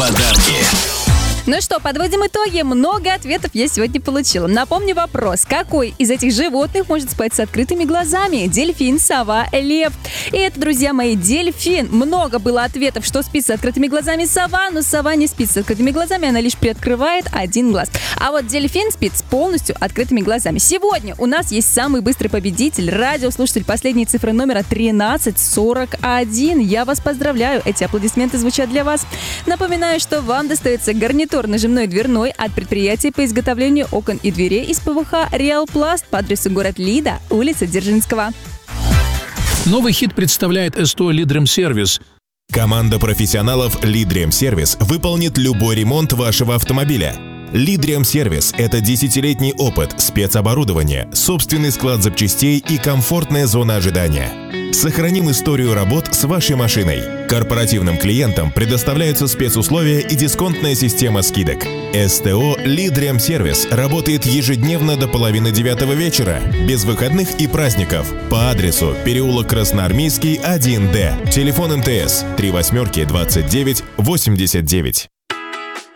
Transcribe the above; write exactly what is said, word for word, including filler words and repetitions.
подарки. Ну что, подводим итоги. Много ответов я сегодня получила. Напомню вопрос. Какой из этих животных может спать с открытыми глазами? Дельфин, сова, лев. И это, друзья мои, дельфин. Много было ответов, что спит с открытыми глазами сова, но сова не спит с открытыми глазами, она лишь приоткрывает один глаз. А вот дельфин спит с полностью открытыми глазами. Сегодня у нас есть самый быстрый победитель, радиослушатель последней цифры номера тринадцать сорок один. Я вас поздравляю, эти аплодисменты звучат для вас. Напоминаю, что вам достается гарнитур нажимной дверной от предприятия по изготовлению окон и дверей из ПВХ «Реалпласт» по адресу город Лида, улица Дзержинского. Новый хит представляет СТО «Лидремсервис». Команда профессионалов «Лидремсервис» выполнит любой ремонт вашего автомобиля. «Лидремсервис» — это десятилетний опыт, спецоборудование, собственный склад запчастей и комфортная зона ожидания. Сохраним историю работ с вашей машиной. Корпоративным клиентам предоставляются спецусловия и дисконтная система скидок. СТО «Лидремсервис» работает ежедневно до половины девятого вечера, без выходных и праздников, по адресу переулок Красноармейский, один Д. Телефон МТС три восьмерки двадцать девять восемьдесят девять.